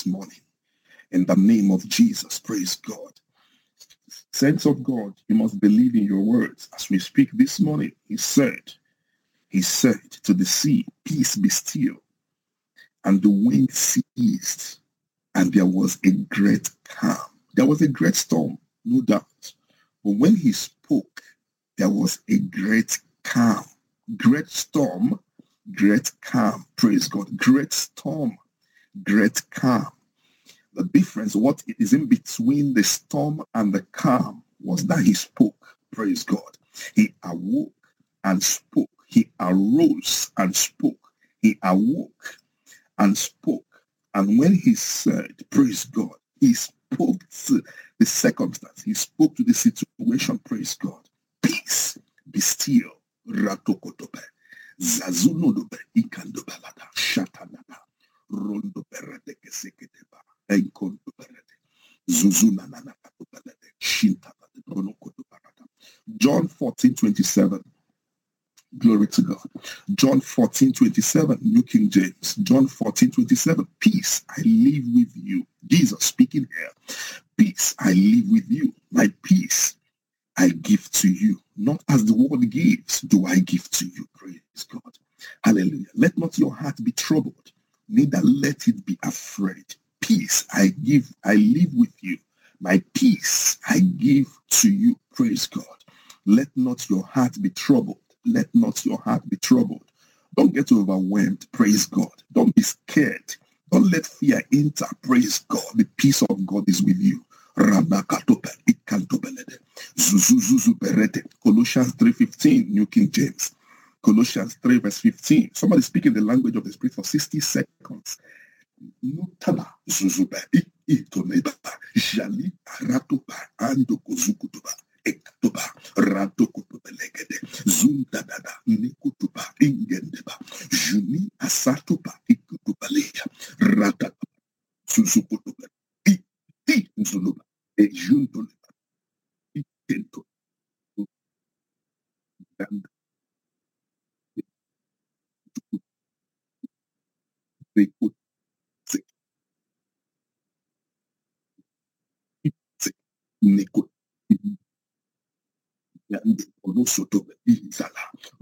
morning. In the name of Jesus, praise God. Saints of God, you must believe in your words. As we speak this morning, he said to the sea, peace be still. And the wind ceased, and there was a great calm. There was a great storm, no doubt. But when he spoke, there was a great calm. Great storm, great calm. Praise God. Great storm, great calm. The difference, what is in between the storm and the calm, was that he spoke. Praise God. He awoke and spoke. He arose and spoke. He awoke and spoke. And when he said, praise God, he spoke to the circumstance. He spoke to the situation. Praise God. Peace, be still. Ratokotobe. Zazunodobe. Ikandobalada. Shatanaba. Rondo beredeke seketeba. Enkondo berede. Zuzunanana katobelede. Shintabade. Ronokotobarada. John 14:27. Glory to God. John 14:27, New King James. John 14:27. Peace I leave with you. Jesus speaking here. Peace I leave with you. My peace I give to you. Not as the world gives, do I give to you. Praise God. Hallelujah. Let not your heart be troubled, neither let it be afraid. Peace I leave with you. My peace I give to you. Praise God. Let not your heart be troubled. Let not your heart be troubled. Don't get overwhelmed. Praise God. Don't be scared. Don't let fear enter. Praise God. The peace of God is with you. Colossians 3:15, New King James. Colossians 3 verse 15. Somebody speaking the language of the Spirit for 60 seconds. Nutaba zuzuba itoneba jali ratuba ando kuzukutuba ektuba ratukutuba legede zundadada nikutuba ingendeba juni asatuba ikutuba leya ratata suzukutuba iti nzuluba ejuntuleba itento ganda rekut nikut yande olusotoba izala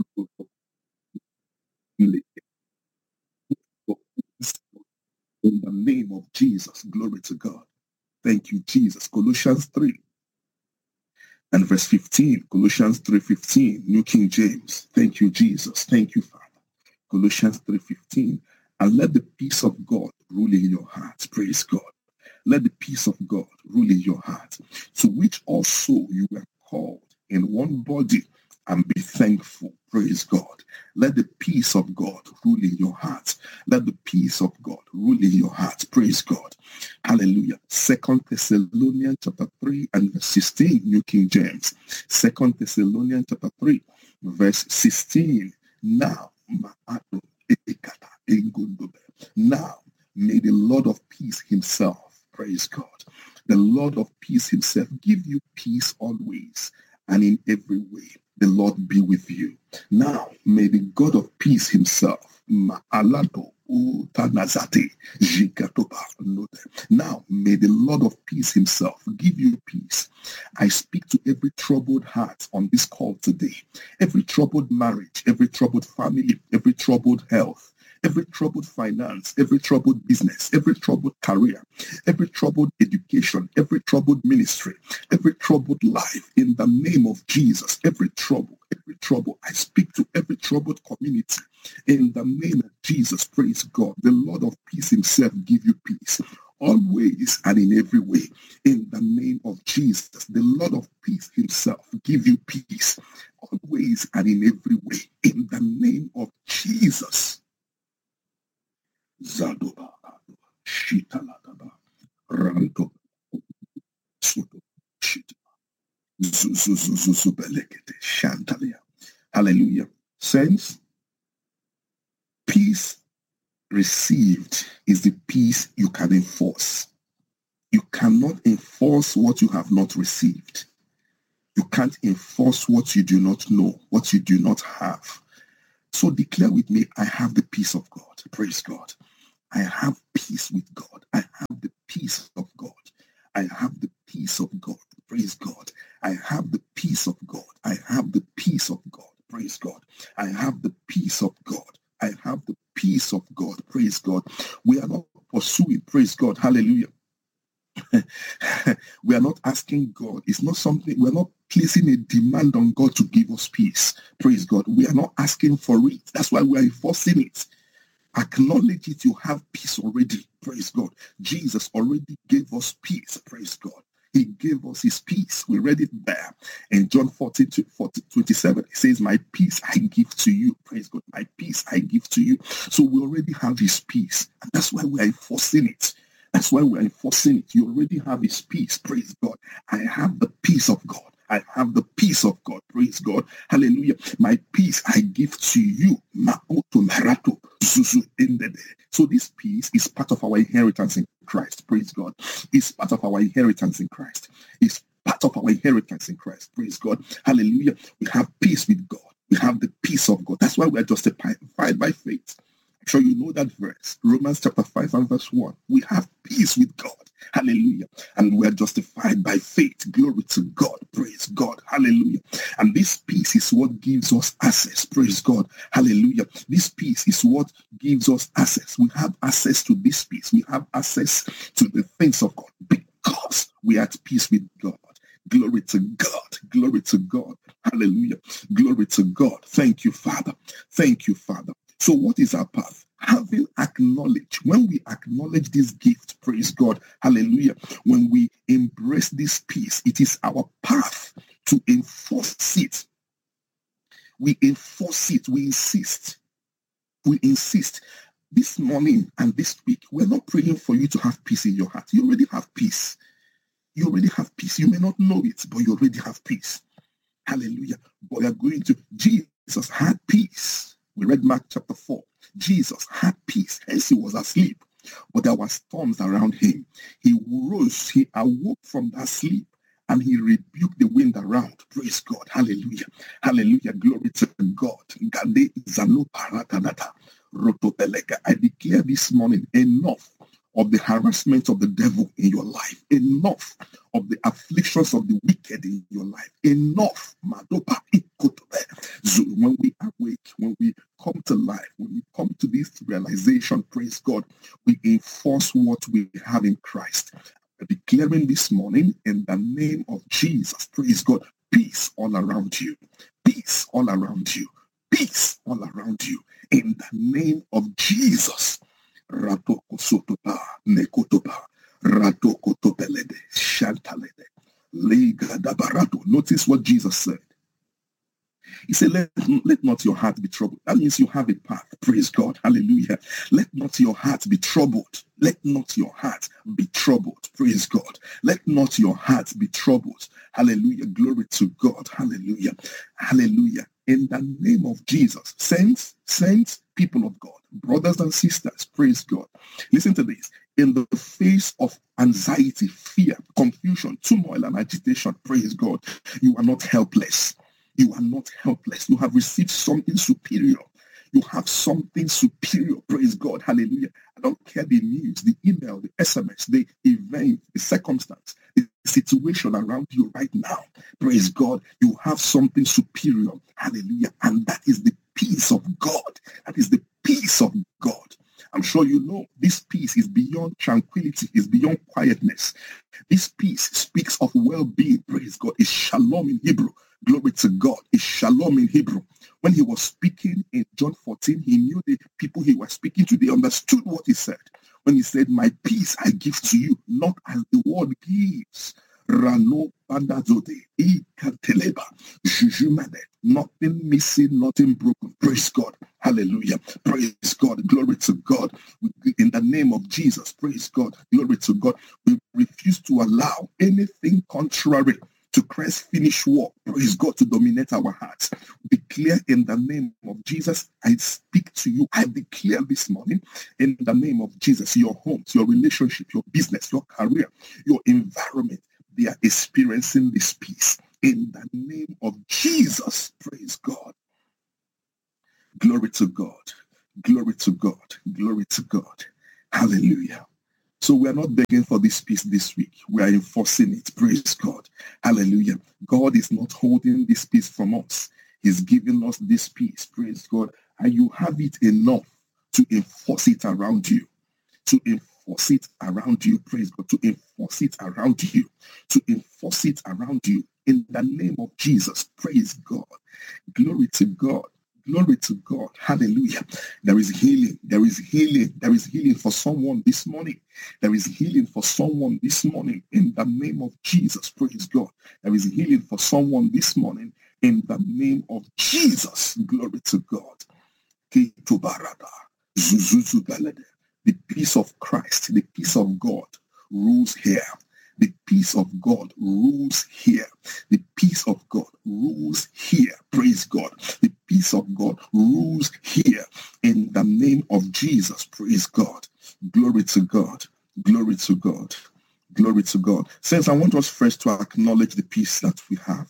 in the name of Jesus. Glory to God. Thank you, Jesus. Colossians 3 and verse 15. Colossians 3:15, New King James. Thank you, Jesus. Thank you, Father. Colossians 3:15. And let the peace of God rule in your hearts. Praise God. Let the peace of God rule in your heart, to which also you were called in one body, and be thankful. Praise God. Let the peace of God rule in your heart. Let the peace of God rule in your heart. Praise God. Hallelujah. 2 Thessalonians chapter 3 and verse 16, New King James. 2 Thessalonians chapter 3, verse 16. Now, may the Lord of peace himself, praise God, the Lord of peace himself give you peace always and in every way. The Lord be with you. Now, may the God of peace himself, now, may the Lord of peace himself give you peace. I speak to every troubled heart on this call today, every troubled marriage, every troubled family, every troubled health, every troubled finance, every troubled business, every troubled career, every troubled education, every troubled ministry, every troubled life, in the name of Jesus. Every trouble, I speak to every troubled community in the name of Jesus. Praise God. The Lord of peace himself give you peace always and in every way, in the name of Jesus. The Lord of peace himself give you peace always and in every way, in the name of Jesus. Zadoba, Shitaladaba, Ranto, Suto, Shit, Zuzubelekete, Shantalia. Hallelujah. Saints, peace received is the peace you can enforce. You cannot enforce what you have not received. You can't enforce what you do not know, what you do not have. So declare with me, I have the peace of God. Praise God. I have peace with God. I have doing. Praise God. Hallelujah. We are not asking God. It's not something, we're not placing a demand on God to give us peace. Praise God. We are not asking for it. That's why we are enforcing it. Acknowledge it. You have peace already. Praise God. Jesus already gave us peace. Praise God. He gave us his peace. We read it there in John 14:27. It says, my peace I give to you. Praise God. My peace I give to you. So we already have his peace. And that's why we are enforcing it. That's why we're enforcing it. You already have his peace. Praise God. I have the peace of God. I have the peace of God. Praise God. Hallelujah. My peace I give to you. So this peace is part of our inheritance in Christ. Praise God. It's part of our inheritance in Christ. It's part of our inheritance in Christ. Praise God. Hallelujah. We have peace with God. We have the peace of God. That's why we are justified by faith. I'm sure you know that verse. Romans chapter 5 and verse 1. We have peace with God. Hallelujah. And we are justified by faith. Glory to God. Praise God. Hallelujah. And this peace is what gives us access. Praise God. Hallelujah. This peace is what gives us access. We have access to this peace. We have access to the things of God because we are at peace with God. Glory to God. Glory to God. Hallelujah. Glory to God. Thank you, Father. Thank you, Father. So what is our path? Having acknowledged, when we acknowledge this gift, praise God, hallelujah, when we embrace this peace, it is our path to enforce it. We enforce it. We insist. We insist. This morning and this week, we're not praying for you to have peace in your heart. You already have peace. You already have peace. You may not know it, but you already have peace. Hallelujah. But we are going to, Jesus had peace. We read Mark chapter 4. Jesus had peace, hence he was asleep. But there were storms around him. He rose, he awoke from that sleep, and he rebuked the wind around. Praise God. Hallelujah. Hallelujah. Glory to God. I declare this morning, enough of the harassment of the devil in your life. Enough of the afflictions of the wicked in your life. Enough. When we awake, when we come to life, when we come to this realization, praise God, we enforce what we have in Christ. I'm declaring this morning in the name of Jesus, praise God, peace all around you. Peace all around you. Peace all around you. In the name of Jesus. Ratoko sotopa, nekotopa, ratoko topelede, shantalede, lega dabarato. Notice what Jesus said. He said, let not your heart be troubled. That means you have a path. Praise God. Hallelujah. Let not your heart be troubled. Let not your heart be troubled. Praise God. Let not your heart be troubled. Hallelujah. Glory to God. Hallelujah. Hallelujah. In the name of Jesus. Saints, people of God, brothers and sisters, praise God. Listen to this. In the face of anxiety, fear, confusion, turmoil, and agitation, praise God, you are not helpless. You are not helpless. You have received something superior. You have something superior. Praise God. Hallelujah. I don't care the news, the email, the SMS, the event, the circumstance, the situation around you right now. Praise God. You have something superior. Hallelujah. And that is the peace of God. That is the peace of God. I'm sure you know this peace is beyond tranquility, is beyond quietness. This peace speaks of well-being. Praise God. It's shalom in Hebrew. Glory to God. It's shalom in Hebrew. When he was speaking in John 14, he knew the people he was speaking to. They understood what he said. When he said, my peace I give to you, not as the world gives. Rano Bandazote, Ikateleba, Jujumane, nothing missing, nothing broken. Praise God. Hallelujah. Praise God. Glory to God. In the name of Jesus, praise God. Glory to God. We refuse to allow anything contrary to Christ's finished work, praise God, to dominate our hearts. Declare in the name of Jesus, I speak to you. I declare this morning in the name of Jesus, your homes, your relationship, your business, your career, your environment, they are experiencing this peace. In the name of Jesus, praise God. Glory to God. Glory to God. Glory to God. Hallelujah. So we are not begging for this peace this week. We are enforcing it. Praise God. Hallelujah. God is not holding this peace from us. He's giving us this peace. Praise God. And you have it enough to enforce it around you. To enforce enforce it around you, praise God, to enforce it around you, to enforce it around you in the name of Jesus, praise God. Glory to God. Glory to God. Hallelujah. There is healing. There is healing. There is healing for someone this morning. There is healing for someone this morning in the name of Jesus. Praise God. There is healing for someone this morning in the name of Jesus. Glory to God. The peace of Christ, the peace of God rules here. The peace of God rules here. The peace of God rules here. Praise God. The peace of God rules here in the name of Jesus. Praise God. Glory to God. Glory to God. Glory to God. Saints, I want us first to acknowledge the peace that we have.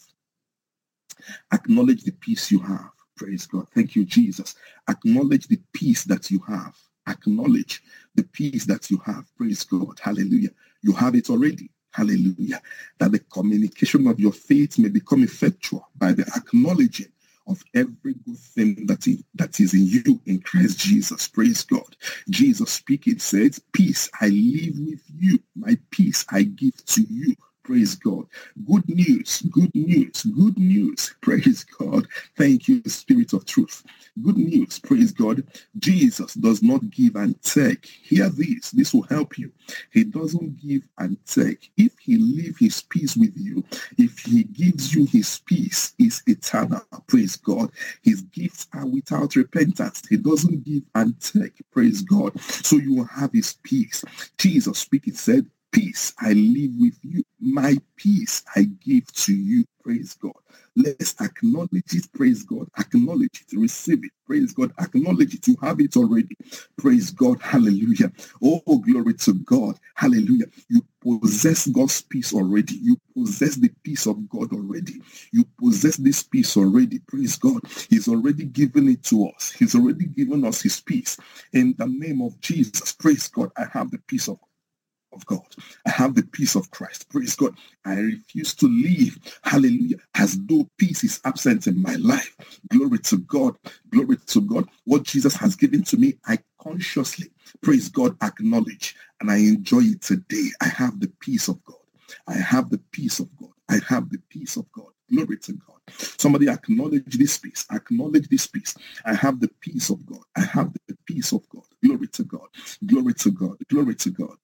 Acknowledge the peace you have. Praise God. Thank you, Jesus. Acknowledge the peace that you have. Acknowledge the peace that you have. Praise God. Hallelujah. You have it already. Hallelujah. That the communication of your faith may become effectual by the acknowledging of every good thing that is in you in Christ Jesus. Praise God. Jesus speaking says, peace I leave with you. My peace I give to you. Praise God. Good news, good news, good news. Praise God. Thank you, Spirit of Truth. Good news. Praise God. Jesus does not give and take. Hear this. This will help you. He doesn't give and take. If he leaves his peace with you, if he gives you his peace, is eternal. Praise God. His gifts are without repentance. He doesn't give and take. Praise God. So you will have his peace. Jesus speaking said, peace I leave with you. My peace I give to you. Praise God. Let's acknowledge it. Praise God. Acknowledge it. Receive it. Praise God. Acknowledge it. You have it already. Praise God. Hallelujah. Oh, glory to God. Hallelujah. You possess God's peace already. You possess the peace of God already. You possess this peace already. Praise God. He's already given it to us. He's already given us his peace. In the name of Jesus. Praise God. I have the peace of God. I have the peace of Christ. Praise God. I refuse to live, hallelujah, as though peace is absent in my life. Glory to God. Glory to God. What Jesus has given to me, I consciously, praise God, acknowledge, and I enjoy it today. I have the peace of God. I have the peace of God. I have the peace of God. Glory to God. Somebody acknowledge this peace. Acknowledge this peace. I have the peace of God. I have the peace of God. Glory to God. Glory to God. Glory to God.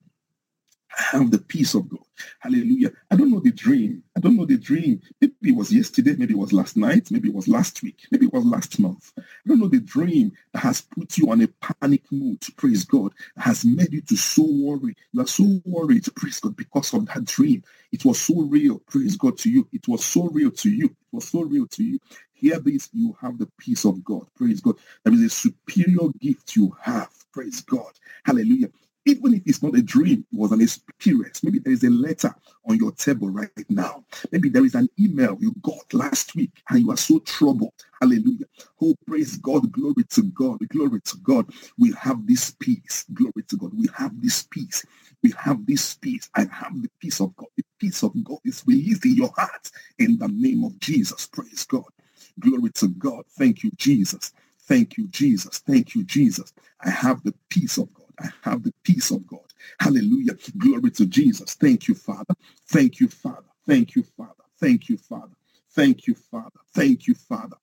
I have the peace of God. Hallelujah. I don't know the dream. I don't know the dream. Maybe it was yesterday. Maybe it was last night. Maybe it was last week. Maybe it was last month. I don't know the dream that has put you on a panic mood. Praise God. That has made you to so worry. You are so worried. Praise God. Because of that dream. It was so real. Praise God to you. It was so real to you. It was so real to you. Hear this. You have the peace of God. Praise God. There is a superior gift you have. Praise God. Hallelujah. Even if it's not a dream, it was an experience. Maybe there is a letter on your table right now. Maybe there is an email you got last week and you are so troubled. Hallelujah. Oh, praise God. Glory to God. Glory to God. We have this peace. Glory to God. We have this peace. We have this peace. I have the peace of God. The peace of God is released in your heart in the name of Jesus. Praise God. Glory to God. Thank you, Jesus. Thank you, Jesus. Thank you, Jesus. I have the peace of God. I have the peace of God. Hallelujah. Glory to Jesus. Thank you, Father. Thank you, Father. Thank you, Father. Thank you, Father. Thank you, Father. Thank you, Father.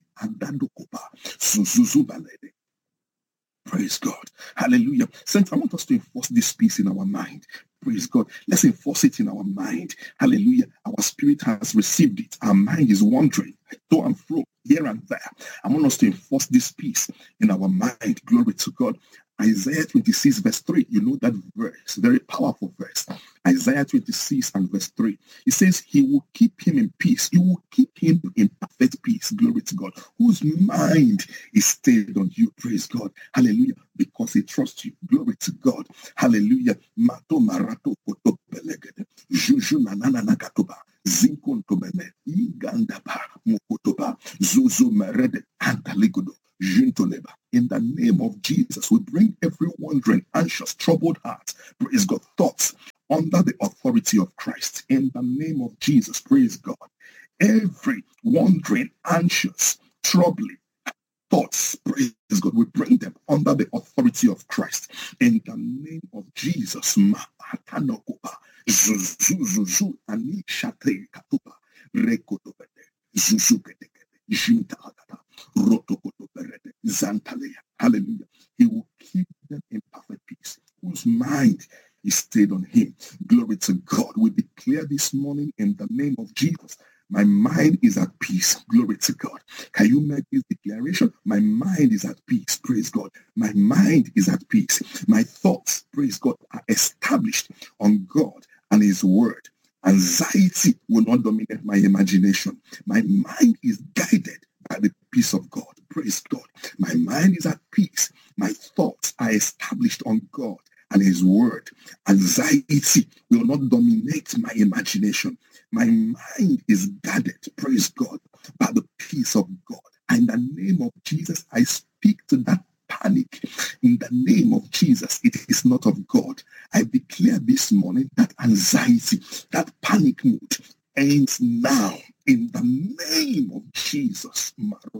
Praise God. Hallelujah. Saints, I want us to enforce this peace in our mind. Praise God. Let's enforce it in our mind. Hallelujah. Our spirit has received it. Our mind is wandering to and fro, here and there. I want us to enforce this peace in our mind. Glory to God. Isaiah 26 verse 3. You know that verse. Very powerful verse. Isaiah 26 and verse 3. It says, he will keep him in peace. You will keep him in perfect peace. Glory to God. Whose mind is stayed on you. Praise God. Hallelujah. Because he trusts you. Glory to God. Hallelujah. Mato marato koto belegede. Juju nanana nakatoba. Zinkontomene. Igandaba. Mokotoba. Zuzu merede. Antaligodo. Juntoleba. In the name of Jesus, we bring every wandering, anxious, troubled heart, praise God, thoughts under the authority of Christ. In the name of Jesus, praise God. Every wandering, anxious, troubling, thoughts, praise God, we bring them under the authority of Christ. In the name of Jesus. Hallelujah. He will keep them in perfect peace, whose mind is stayed on him. Glory to God. We declare this morning in the name of Jesus, my mind is at peace. Glory to God. Can you make this declaration? My mind is at peace. Praise God. My mind is at peace. My thoughts, praise God, are established on God and his word. Anxiety will not dominate my imagination. My mind is guided by the peace of God. Praise God. My mind is at peace. My thoughts are established on God and his word. Anxiety will not dominate my imagination. My mind is guarded, praise God, by the peace of God. And in the name of Jesus, I speak to that panic. In the name of Jesus, it is not of God. I declare this morning that anxiety, that panic mood ends now in the name of Jesus.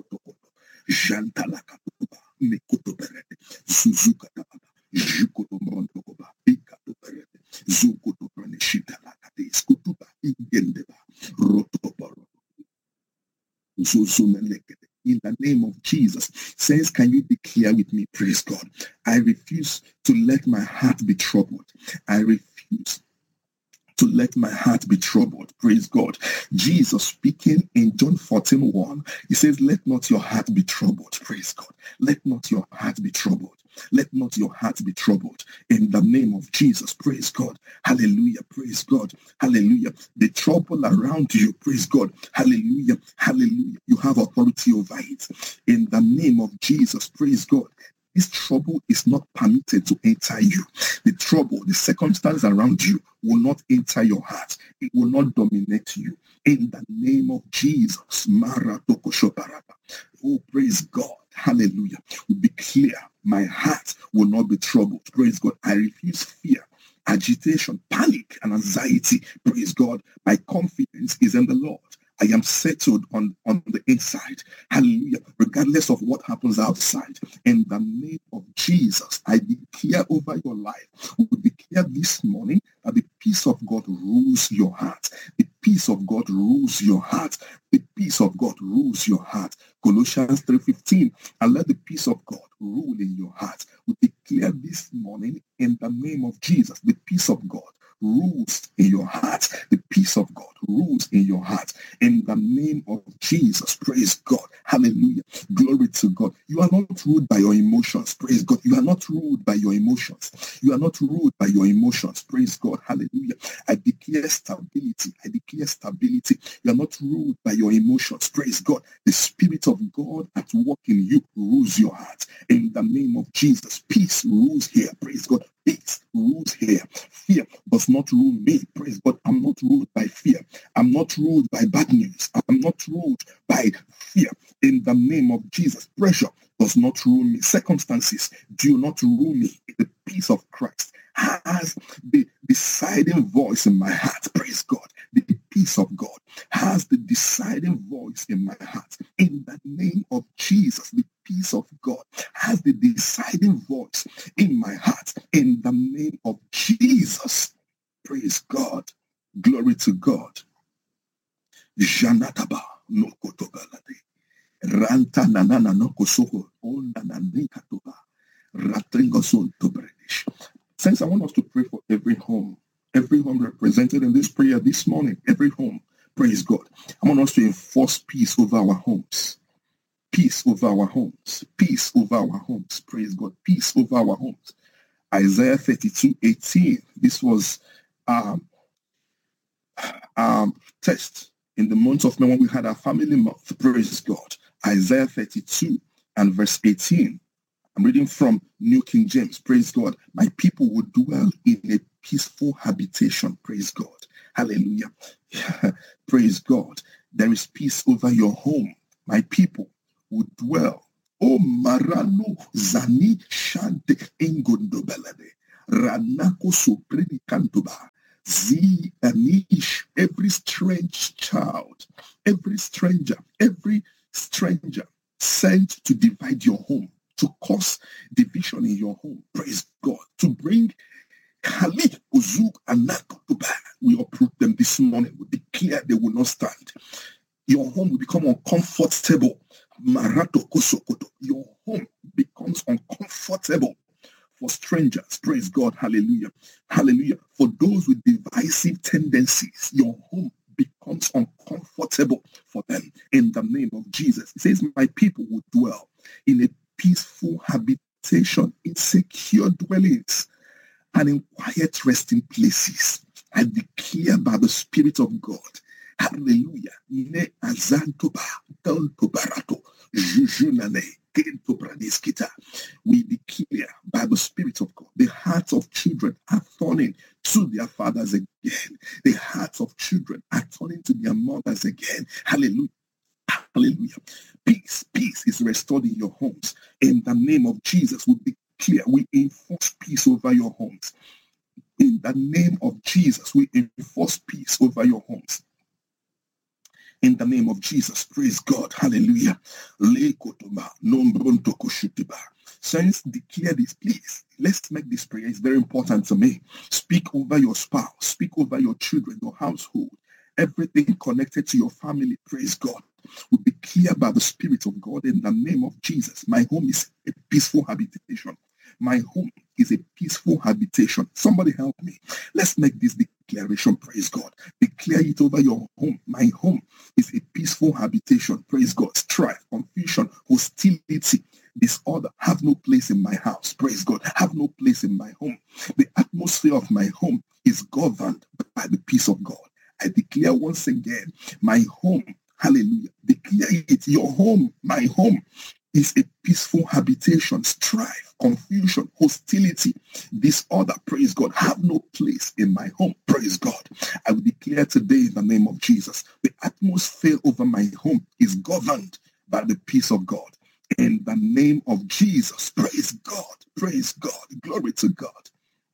In the name of Jesus. Saints, can you declare with me, praise God? I refuse to let my heart be troubled. I refuse to let my heart be troubled. Praise God. Jesus speaking in John 14:1, he says, let not your heart be troubled. Praise God. Let not your heart be troubled. Let not your heart be troubled. In the name of Jesus. Praise God. Hallelujah. Praise God. Hallelujah. The trouble around you. Praise God. Hallelujah. Hallelujah. You have authority over it. In the name of Jesus. Praise God. This trouble is not permitted to enter you. The trouble, the circumstances around you will not enter your heart. It will not dominate you. In the name of Jesus. Oh, praise God. Hallelujah. We declare my heart will not be troubled. Praise God. I refuse fear, agitation, panic, and anxiety. Praise God. My confidence is in the Lord. I am settled on the inside. Hallelujah. Regardless of what happens outside. In the name of Jesus, I declare over your life. We declare this morning that the peace of God rules your heart. The peace of God rules your heart. The peace of God rules your heart. Colossians 3:15. And let the peace of God rule in your heart. We declare this morning in the name of Jesus, the peace of God rules in your heart. The peace of God rules in your heart. In the name of Jesus, praise God. Hallelujah. Glory to God. You are not ruled by your emotions. Praise God. You are not ruled by your emotions. You are not ruled by your emotions. Praise God. Hallelujah. I declare stability. I declare stability. You are not ruled by your emotions. Praise God. The Spirit of God at work in you rules your heart. In the name of Jesus, peace rules here. Praise God. Peace rules here. Fear does not rule me. Praise God. I'm not ruled by fear. I'm not ruled by bad news. I'm not ruled by fear. In the name of Jesus, pressure does not rule me. Circumstances do not rule me. The peace of Christ has the deciding voice in my heart. Praise God. The peace of God has the deciding voice in my heart. In the name of Jesus, the peace of God has the deciding voice in my heart. In the name of Jesus. Praise God. Glory to God. Janataba no kotobalade. Ranta nanana no kosoho. Onda nanikatoba. Ratringoson to British. Since I want us to pray for every home represented in this prayer this morning, every home, praise God. I want us to enforce peace over our homes. Peace over our homes. Peace over our homes. Praise God. Peace over our homes. Isaiah 32:18. This was test in the month of May when we had our family month. Praise God. Isaiah 32 and verse 18. I'm reading from New King James. Praise God. My people will dwell in a peaceful habitation. Praise God. Hallelujah. Praise God. There is peace over your home. My people will dwell. Oh, Marano Zani Shante Engondobelade. Ranako Sopredi Kantoba. Z Anish. Every stranger sent to divide We uproot them this morning. We declare they will not stand. Your home will become uncomfortable. Your home becomes uncomfortable for strangers. Praise God. Hallelujah. Hallelujah. For those with divisive tendencies, your home becomes uncomfortable for them in the name of Jesus. It says, my people will dwell in a peaceful habitation, in secure dwellings, and in quiet resting places. I declare by the Spirit of God, hallelujah, ne azantoba, tobarato, jujunane, we declare by the Spirit of God, the hearts of children are turning to their fathers again. The hearts of children are turning to their mothers again. Hallelujah. Hallelujah. Peace is restored in your homes. In the name of Jesus, we declare, we enforce peace over your homes. In the name of Jesus, we enforce peace over your homes. In the name of Jesus, praise God. Hallelujah. Saints, declare this, please. Let's make this prayer. It's very important to me. Speak over your spouse. Speak over your children, your household, everything connected to your family. Praise God. We declare by the Spirit of God in the name of Jesus. My home is a peaceful habitation. My home is a peaceful habitation. Somebody help me. Let's make this declaration. Praise God. Declare it over your home. My home is a peaceful habitation. Praise God. Strife, confusion, hostility, disorder have no place in my house. Praise God. Have no place in my home. The atmosphere of my home is governed by the peace of God. I declare once again, my home, hallelujah. Declare it. Your home, my home, is a peaceful habitation. Strife, confusion, hostility, disorder, praise God, have no place in my home. Praise God. I will declare today in the name of Jesus, the atmosphere over my home is governed by the peace of God. In the name of Jesus, praise God, praise God, glory to God.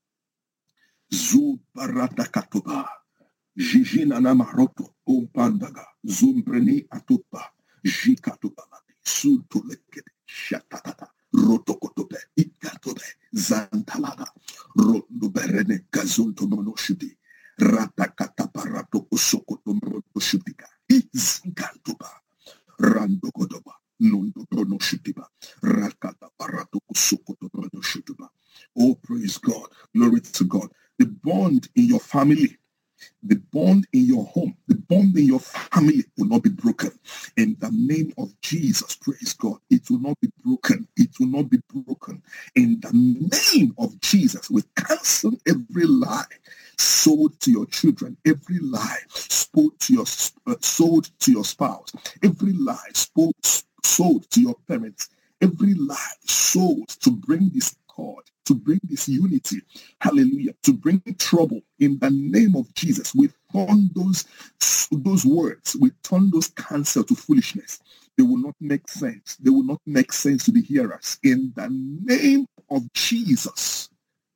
Zubaradakatoba, Jijina Namaroto, Ompandaga, Zumbreni Atupa, Jikatuba. Sultulekete shatatata rotokotope ikatobe zantalada ronduberene gazuntomonoshudi ratakata parato usokotomrotoshudika izankantuba randokodoba nundopronoshutiba rakata parato usokotomronoshutuba. Oh, praise God. Glory to God. The bond in your family, the bond in your home, the bond in your family will not be broken. In the name of Jesus, praise God, it will not be broken. It will not be broken. In the name of Jesus, we cancel every lie sold to your children, every lie sold to your spouse, every lie sold to your parents, every lie sold to bring discord, to bring disunity, hallelujah, to bring trouble. In the name of Jesus, we turn those words, we turn those counsel to foolishness. They will not make sense. They will not make sense to the hearers. In the name of Jesus.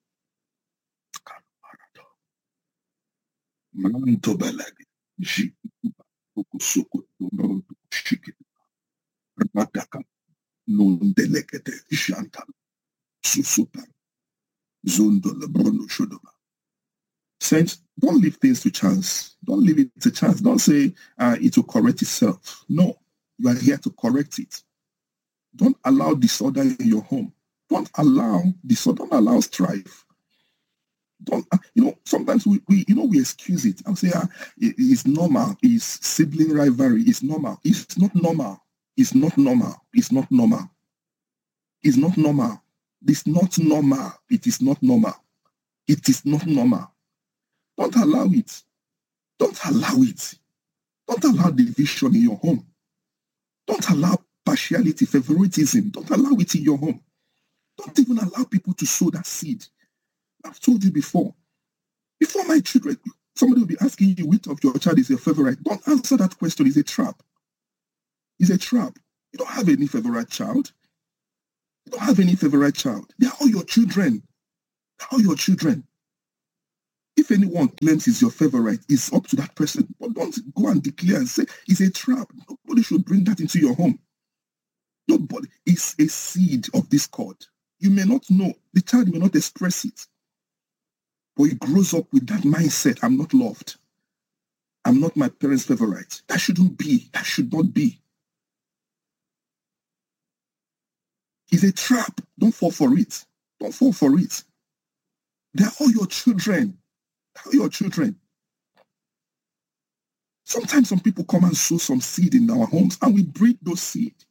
Saints, don't leave things to chance. Don't leave it to chance. Don't say it will correct itself. No, you are here to correct it. Don't allow disorder in your home. Don't allow disorder. Don't allow strife. Don't sometimes we excuse it and say it's normal. It's sibling rivalry. It's normal. It's not normal. It's not normal. It's not normal. It's not normal. It's not normal. It is not normal. It is not normal. Don't allow it. Don't allow it. Don't allow division in your home. Don't allow partiality, favoritism. Don't allow it in your home. Don't even allow people to sow that seed. I've told you before. Before my children, somebody will be asking you which of your child is your favorite. Don't answer that question. It's a trap. It's a trap. You don't have any favorite child. You don't have any favorite child. They are all your children. They are all your children. If anyone claims he's your favorite, it's up to that person. But don't go and declare and say it's a trap. Nobody should bring that into your home. Nobody. It's a seed of discord. You may not know. The child may not express it. But he grows up with that mindset, I'm not loved. I'm not my parents' favorite. That shouldn't be. That should not be. It's a trap. Don't fall for it. Don't fall for it. They're all your children. They're all your children. Sometimes some people come and sow some seed in our homes and we break those seeds.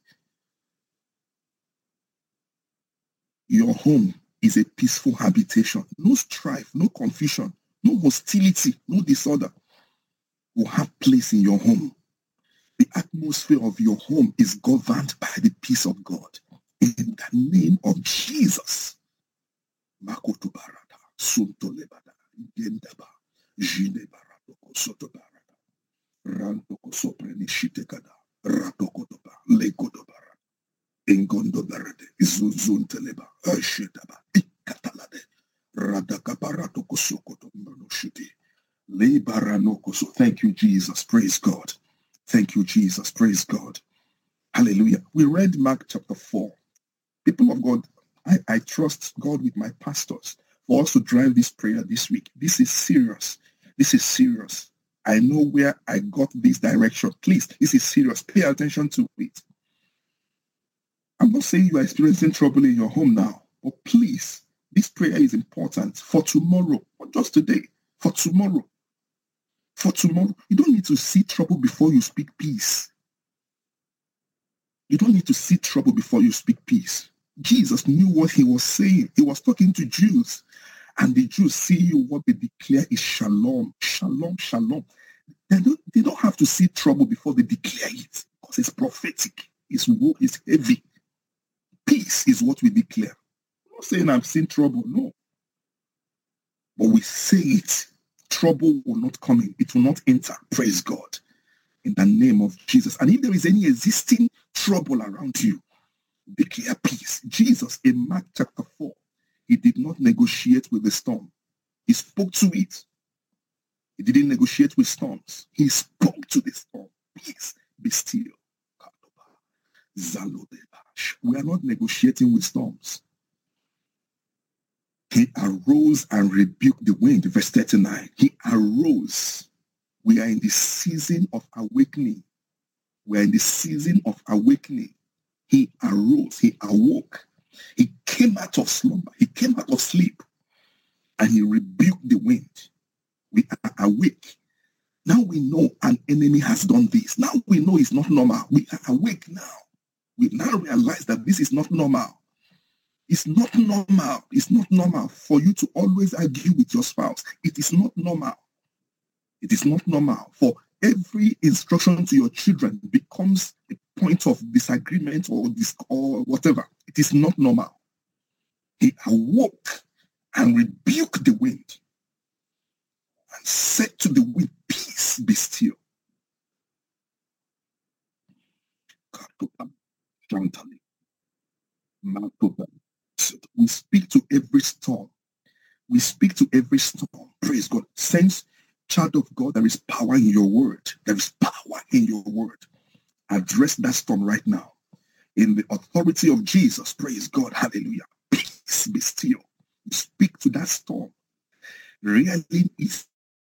Your home is a peaceful habitation. No strife, no confusion, no hostility, no disorder will have place in your home. The atmosphere of your home is governed by the peace of God. In the name of Jesus. Makoto barada, sunto lebada, gendaba, jine baratoko soto barada, rantoko sopreni shitekada, ratoko doba, lekodo barada, engondo barade, izuzunteleba, ashetaba, ikatalade, radaka baratoko sokoto mbano shite, le baranoko so. Thank you, Jesus. Praise God. Thank you, Jesus. Praise God. Hallelujah. We read Mark chapter 4. People of God, I trust God with my pastors for us to drive this prayer this week. This is serious. This is serious. I know where I got this direction. Please, this is serious. Pay attention to it. I'm not saying you are experiencing trouble in your home now, but please, this prayer is important for tomorrow, not just today, for tomorrow. For tomorrow, you don't need to see trouble before you speak peace. You don't need to see trouble before you speak peace. Jesus knew what he was saying. He was talking to Jews, and the Jews see what they declare is shalom, shalom, shalom. They don't have to see trouble before they declare it, because it's prophetic. It's heavy. Peace is what we declare. I'm not saying I've seen trouble, no. But we say it. Trouble will not come in. It will not enter. Praise God. In the name of Jesus. And if there is any existing trouble around you, declare peace. Jesus in Mark chapter 4, he did not negotiate with the storm. He spoke to it. He didn't negotiate with storms. He spoke to the storm. Peace, be still. We are not negotiating with storms. He arose and rebuked the wind. Verse 39. He arose. We are in the season of awakening. We are in the season of awakening. He arose. He awoke. He came out of slumber. He came out of sleep. And he rebuked the wind. We are awake. Now we know an enemy has done this. Now we know it's not normal. We are awake now. We now realize that this is not normal. It's not normal. It's not normal for you to always argue with your spouse. It is not normal. It is not normal for every instruction to your children becomes a point of disagreement or whatever. It is not normal. He awoke and rebuked the wind and said to the wind, peace, be still. We speak to every storm. We speak to every storm. Praise God. Sense, child of God, there is power in your word. There is power in your word. Address that storm right now. In the authority of Jesus. Praise God. Hallelujah. Peace, be still. Speak to that storm. Rearing its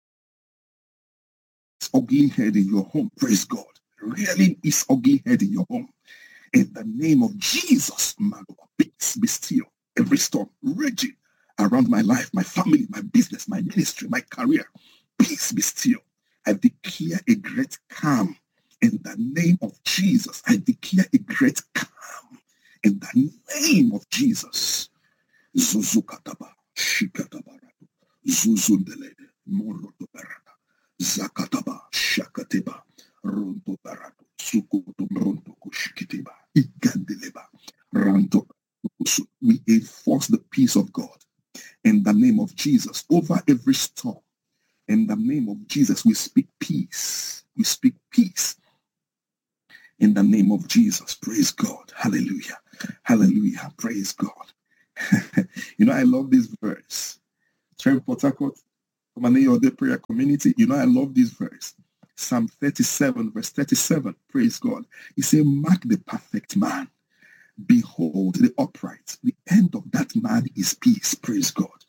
ugly head in your home. Praise God. Rearing its ugly head in your home. In the name of Jesus, peace, be still. Every storm raging around my life, my family, my business, my ministry, my career. Peace, be still. I declare a great calm. In the name of Jesus, I declare a great calm. In the name of Jesus. Zuzukataba, Shikatabaratu, Zuzundelede, Moroto Barata, Zakataba, Shakateba, Ronto Baratu, Sukutu Ronto Kushikitiba, Igandeleba, Ranto. We enforce the peace of God in the name of Jesus over every storm. In the name of Jesus, we speak peace. We speak peace. In the name of Jesus. Praise God. Hallelujah. Hallelujah. Praise God. I love this verse. Trent Port Harcourt, from an AOD prayer community, I love this verse. Psalm 37, verse 37. Praise God. He said, mark the perfect man. Behold the upright. The end of that man is peace. Praise God.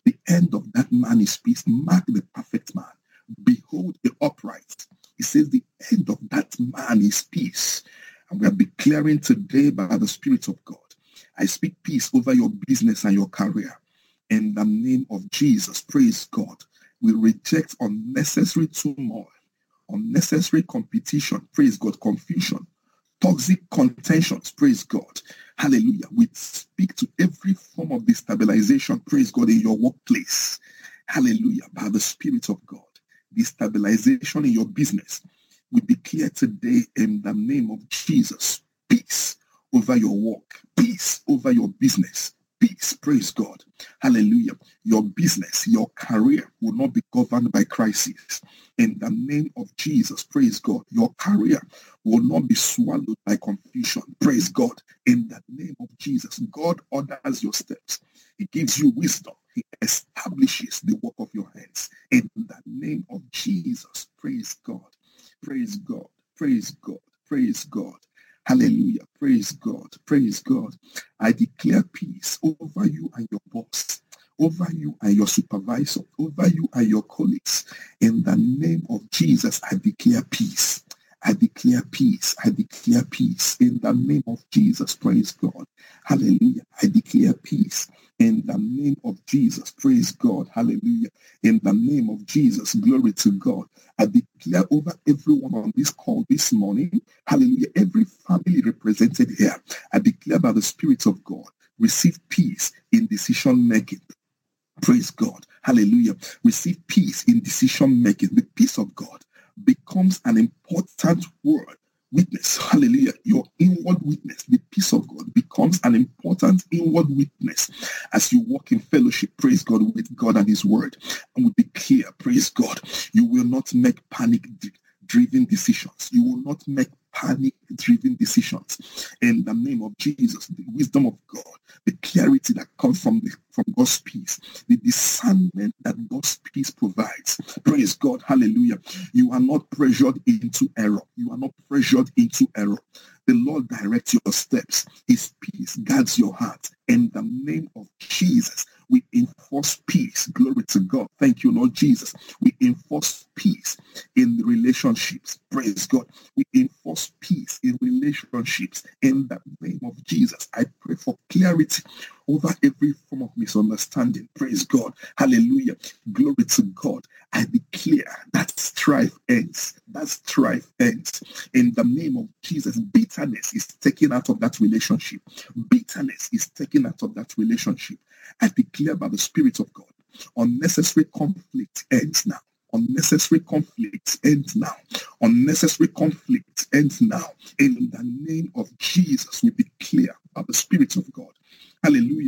The end of that man is peace. Mark the perfect man. Behold the upright. He says the end of that man is peace. And we are declaring today by the Spirit of God, I speak peace over your business and your career. In the name of Jesus, praise God. We reject unnecessary turmoil, unnecessary competition, praise God, confusion, toxic contentions, praise God. Hallelujah. We speak to every form of destabilization, praise God, in your workplace. Hallelujah. By the Spirit of God. Destabilization in your business. We declare today in the name of Jesus, peace over your work, peace over your business, peace, praise God. Hallelujah. Your business, your career will not be governed by crisis. In the name of Jesus, praise God. Your career will not be swallowed by confusion. Praise God. In the name of Jesus, God orders your steps. He gives you wisdom. He establishes the work of your hands. In the name of Jesus, praise God. Praise God. Praise God. Praise God. Hallelujah. Praise God. Praise God. I declare peace over you and your boss, over you and your supervisor, over you and your colleagues. In the name of Jesus, I declare peace. I declare peace. I declare peace. In the name of Jesus, praise God. Hallelujah. I declare peace. In the name of Jesus, praise God. Hallelujah. In the name of Jesus, glory to God. I declare over everyone on this call this morning, hallelujah, every family represented here, I declare by the Spirit of God, receive peace in decision making. Praise God. Hallelujah. Receive peace in decision making. The peace of God becomes an important word. Witness, hallelujah, your inward witness, the peace of God becomes an important inward witness as you walk in fellowship, praise God, with God and his word. And we declare, praise God, you will not make panic-driven decisions. You will not make panic-driven decisions. In the name of Jesus, the wisdom of God, the clarity that comes from God's peace, the discernment that God's peace provides. Praise God. Hallelujah. You are not pressured into error. You are not pressured into error. The Lord directs your steps. His peace guards your heart. In the name of Jesus, we enforce peace. Glory to God. Thank you, Lord Jesus. We enforce peace in relationships. Praise God. We enforce peace in relationships. In the name of Jesus, I pray for clarity over every form of misunderstanding. Praise God. Hallelujah. Glory to God. I declare that strife ends. That strife ends. In the name of Jesus, bitterness is taken out of that relationship. Bitterness is taken out of that relationship. I declare by the Spirit of God, unnecessary conflict ends now. Unnecessary conflict ends now. Unnecessary conflict ends now. In the name of Jesus, we declare by the Spirit of God. Hallelujah.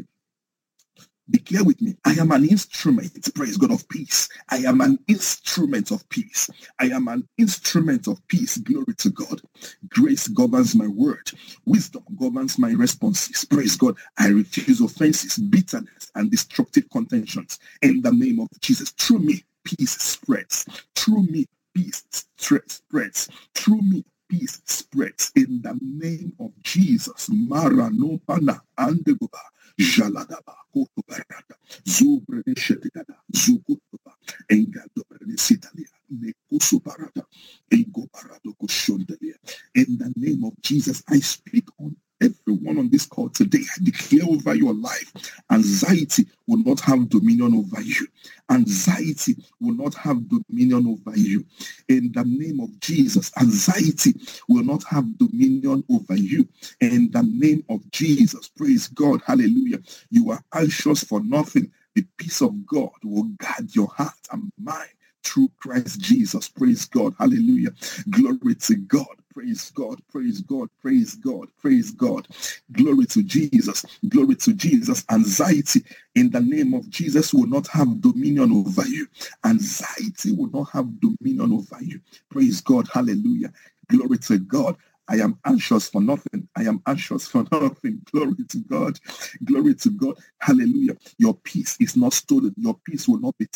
Declare with me, I am an instrument, praise God, of peace. I am an instrument of peace. I am an instrument of peace, glory to God. Grace governs my word. Wisdom governs my responses. Praise God. I refuse offenses, bitterness, and destructive contentions. In the name of Jesus, through me, peace spreads. Through me, peace spreads. Through me, peace spreads. In the name of Jesus. Mara no pana andegoba. Jaladaba, Kotobarata, Zubredeshetada, Zukutuba, Engadobredesitalia, Nekusubarata, Engobarado Koshondelia. In the name of Jesus, I speak on everyone on this call today. I declare over your life, anxiety will not have dominion over you. Anxiety will not have dominion over you. In the name of Jesus, anxiety will not have dominion over you. In the name of Jesus, praise God, hallelujah. You are anxious for nothing. The peace of God will guard your heart and mind through Christ Jesus. Praise God, hallelujah. Glory to God. Praise God, praise God, praise God, praise God. Glory to Jesus, glory to Jesus. Anxiety in the name of Jesus will not have dominion over you. Anxiety will not have dominion over you. Praise God, hallelujah. Glory to God. I am anxious for nothing. I am anxious for nothing. Glory to God. Glory to God. Hallelujah. Your peace is not stolen. Your peace will not be taken.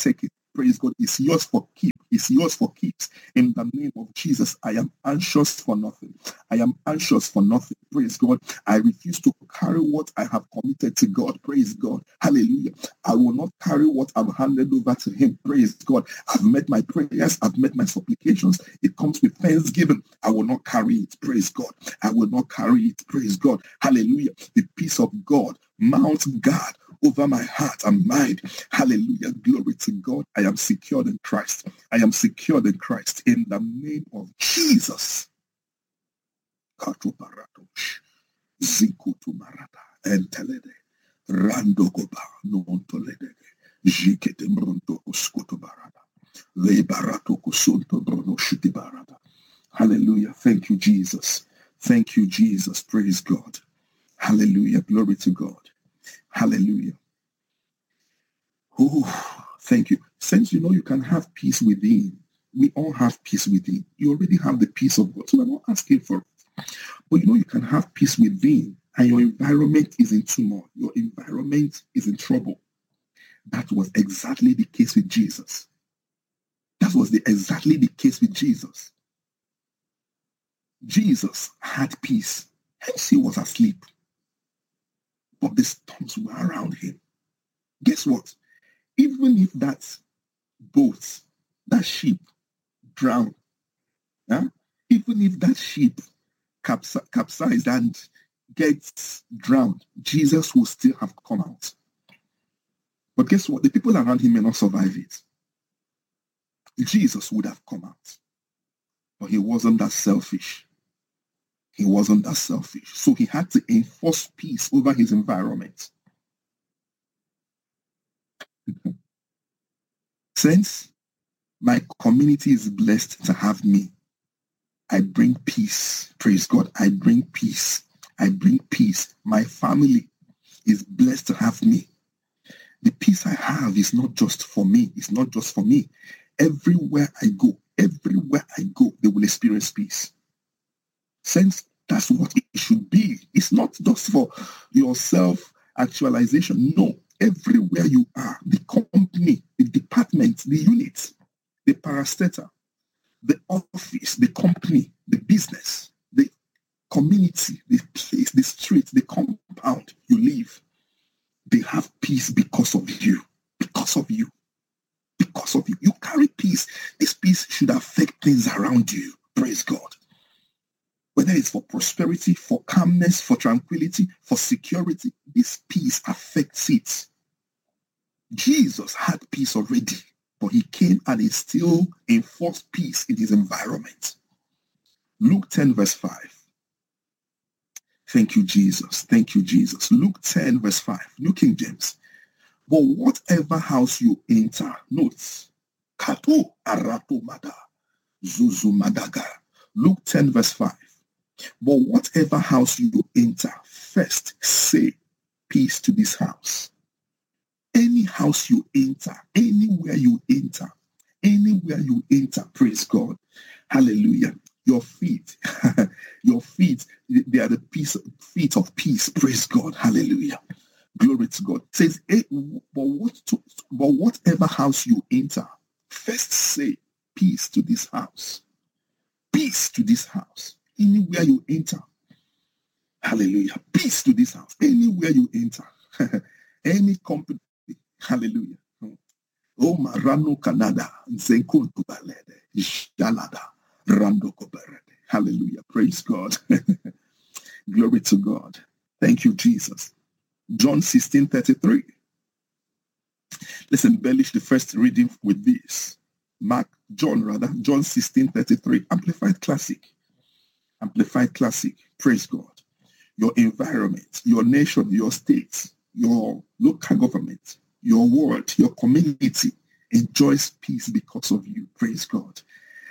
Praise God. It's yours for keep. It's yours for keeps. In the name of Jesus, I am anxious for nothing. I am anxious for nothing. Praise God. I refuse to carry what I have committed to God. Praise God. Hallelujah. I will not carry what I've handed over to him. Praise God. I've met my prayers. I've met my supplications. It comes with thanksgiving. I will not carry it. Praise God. I will not carry it. Praise God. Hallelujah. The peace of God, Mount God, over my heart and mind. Hallelujah. Glory to God. I am secured in Christ. I am secured in Christ in the name of Jesus. Hallelujah. Thank you, Jesus. Thank you, Jesus. Praise God. Hallelujah. Glory to God. Hallelujah. Oh, thank you. Since you know you can have peace within, we all have peace within. You already have the peace of God. So we're not asking for it. But you know you can have peace within and your environment is in turmoil. Your environment is in trouble. That was exactly the case with Jesus. That was exactly the case with Jesus. Jesus had peace. Hence he was asleep. But the storms were around him. Guess what? Even if that boat, that ship drowned, yeah? Even if that ship capsized and gets drowned, Jesus will still have come out. But guess what? The people around him may not survive it. Jesus would have come out. But he wasn't that selfish. He wasn't that selfish. So he had to enforce peace over his environment. Since my community is blessed to have me, I bring peace. Praise God. I bring peace. I bring peace. My family is blessed to have me. The peace I have is not just for me. It's not just for me. Everywhere I go, they will experience peace. Since that's what it should be. It's not just for your self-actualization. No. Everywhere you are, the company, the department, the unit, the parastatal, the office, the company, the business, the community, the place, the street, the compound you live, they have peace because of you. Because of you. Because of you. You carry peace. This peace should affect things around you. Praise God. Whether it's for prosperity, for calmness, for tranquility, for security, this peace affects it. Jesus had peace already, but he came and he still enforced peace in his environment. Luke 10 verse 5. Thank you, Jesus. Thank you, Jesus. Luke 10 verse 5. New King James. But whatever house you enter, notes, Kato Arato Mada, Zuzu Madaga. Luke 10 verse 5. But whatever house you enter, first say peace to this house. Any house you enter, anywhere you enter, praise God. Hallelujah. Your feet, they are the feet of peace. Praise God. Hallelujah. Glory to God. It says, but whatever house you enter, first say peace to this house. Peace to this house. Anywhere you enter. Hallelujah. Peace to this house. Anywhere you enter. Any company. Hallelujah. Oh, Marano Canada. Zenkuntu Balede. Jalada. Rando Koberede. Hallelujah. Praise God. Glory to God. Thank you, Jesus. John 16:33. Let's embellish the first reading with this. John 16:33. Amplified Classic. Amplified Classic. Praise God. Your environment, your nation, your state, your local government, your world, your community enjoys peace because of you. Praise God.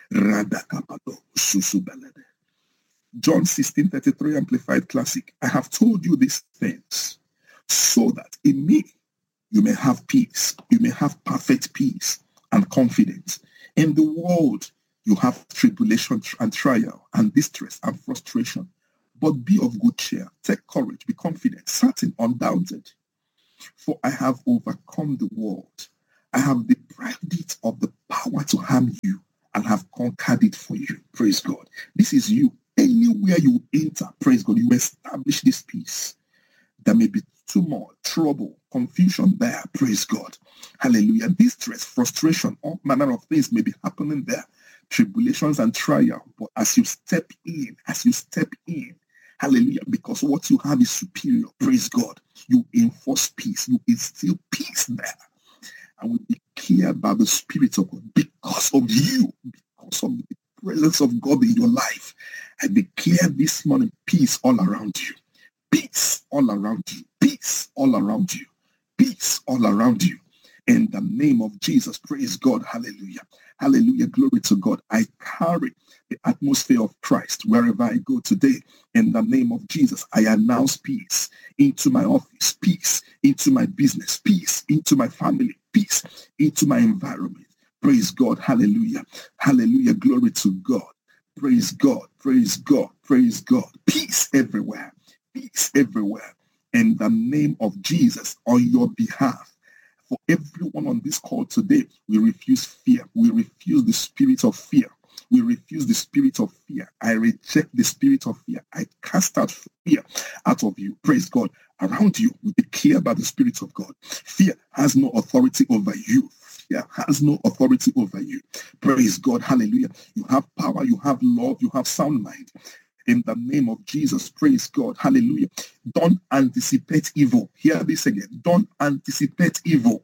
John 16:33 Amplified Classic. I have told you these things so that in me you may have peace. You may have perfect peace and confidence. In the world you have tribulation and trial and distress and frustration. But be of good cheer. Take courage. Be confident, certain, undoubted. For I have overcome the world. I have deprived it of the power to harm you and have conquered it for you. Praise God. This is you. Anywhere you enter, praise God, you establish this peace. There may be turmoil, trouble, confusion there. Praise God. Hallelujah. Distress, frustration, all manner of things may be happening there. Tribulations and trial. But as you step in, hallelujah, because what you have is superior. Praise God. You enforce peace. You instill peace there. And we declare by the Spirit of God, because of you, because of the presence of God in your life, I declare this morning peace all around you. Peace all around you. Peace all around you. Peace all around you. In the name of Jesus, praise God. Hallelujah. Hallelujah. Glory to God. I carry the atmosphere of Christ wherever I go today. In the name of Jesus, I announce peace into my office, peace into my business, peace into my family, peace into my environment. Praise God. Hallelujah. Hallelujah. Glory to God. Praise God. Praise God. Praise God. Peace everywhere. Peace everywhere. In the name of Jesus, on your behalf. For everyone on this call today, we refuse fear. We refuse the spirit of fear. We refuse the spirit of fear. I reject the spirit of fear. I cast out fear out of you. Praise God. Around you, we declare by the Spirit of God. Fear has no authority over you. Fear has no authority over you. Praise God. Hallelujah. You have power. You have love. You have sound mind. In the name of Jesus, praise God. Hallelujah. Don't anticipate evil. Hear this again. Don't anticipate evil.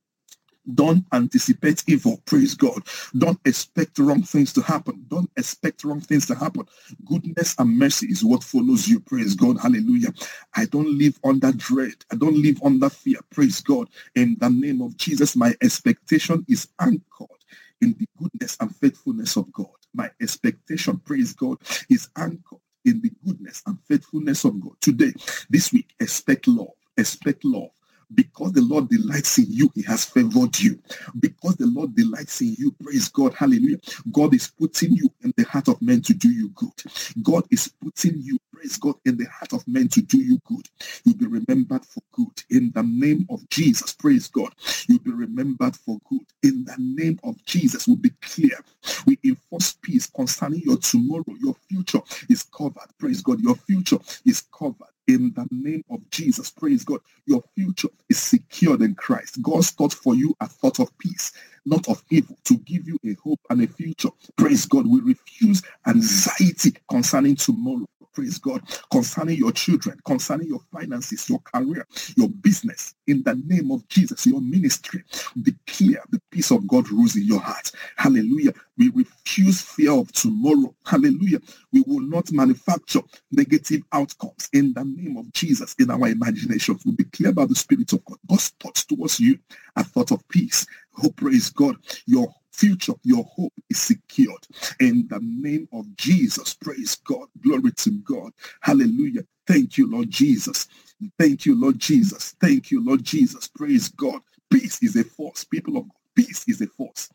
Don't anticipate evil. Praise God. Don't expect wrong things to happen. Don't expect wrong things to happen. Goodness and mercy is what follows you. Praise God. Hallelujah. I don't live under dread. I don't live under fear. Praise God. In the name of Jesus, my expectation is anchored in the goodness and faithfulness of God. My expectation, praise God, is anchored in the goodness and faithfulness of God. Today, this week, expect love. Expect love. Because the Lord delights in you, he has favored you. Because the Lord delights in you, praise God, hallelujah. God is putting you in the heart of men to do you good. God is putting you, praise God, in the heart of men to do you good. You'll be remembered for good. In the name of Jesus, praise God. You'll be remembered for good. In the name of Jesus, we'll be clear. We enforce peace concerning your tomorrow. Your future is covered. Praise God. Your future is covered. In the name of Jesus, praise God. Your future is secured in Christ. God's thought for you are thought of peace, not of evil, to give you a hope and a future. Praise God. We refuse anxiety concerning tomorrow. Praise God. Concerning your children, concerning your finances, your career, your business. In the name of Jesus, your ministry. Declare the peace of God rules in your heart. Hallelujah. We refuse fear of tomorrow. Hallelujah. We will not manufacture negative outcomes in the name of Jesus in our imaginations. We declare by the Spirit of God. God's thoughts towards you are thought of peace. Oh, praise God. Your future, your hope is secured in the name of Jesus. Praise God. Glory to God. Hallelujah. Thank you, Lord Jesus. Thank you, Lord Jesus. Thank you, Lord Jesus. Praise God. Peace is a force. People of God, peace is a force.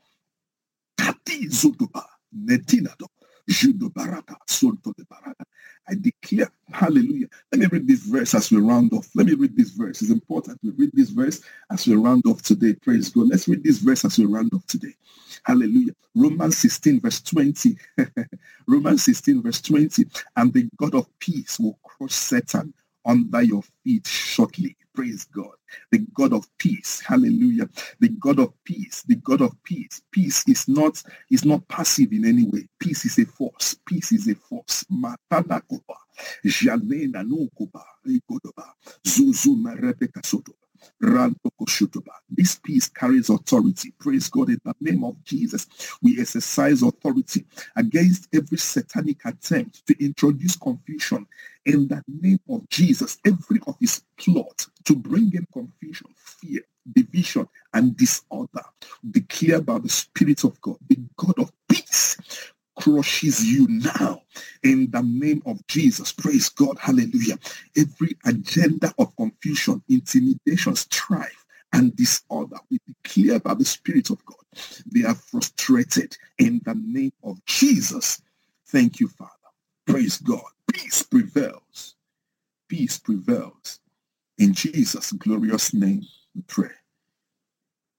I declare, hallelujah. Let me read this verse as we round off. Let me read this verse. It's important we read this verse as we round off today. Praise God. Let's read this verse as we round off today. Hallelujah. Romans 16 verse 20. Romans 16 verse 20. And the God of peace will crush Satan under your feet shortly. Praise God. The God of peace. Hallelujah. The God of peace. The God of peace. Peace is not passive in any way. Peace is a force. Peace is a force. Matana kopa. Janena no kopa. Zuzu merepeka soto. This peace carries authority. Praise God. In the name of Jesus, we exercise authority against every satanic attempt to introduce confusion. In the name of Jesus, every of his plot to bring in confusion, fear, division, and disorder, declared by the Spirit of God, the God of peace, crushes you now in the name of Jesus. Praise God. Hallelujah. Every agenda of confusion, intimidation, strife, and disorder, we declare by the Spirit of God, they are frustrated in the name of Jesus. Thank you, Father. Praise God. Peace prevails. Peace prevails. In Jesus' glorious name, we pray.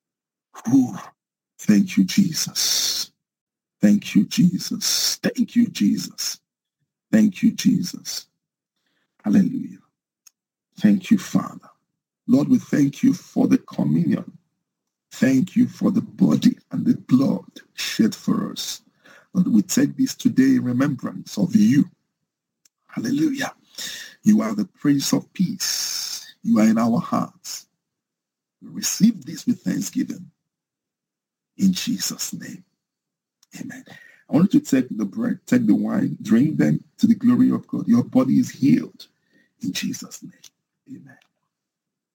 Whew. Thank you, Jesus. Thank you, Jesus. Thank you, Jesus. Thank you, Jesus. Hallelujah. Thank you, Father. Lord, we thank you for the communion. Thank you for the body and the blood shed for us. Lord, we take this today in remembrance of you. Hallelujah. You are the Prince of Peace. You are in our hearts. We receive this with thanksgiving. In Jesus' name. Amen. I want you to take the bread, take the wine, drink them to the glory of God. Your body is healed. In Jesus' name. Amen.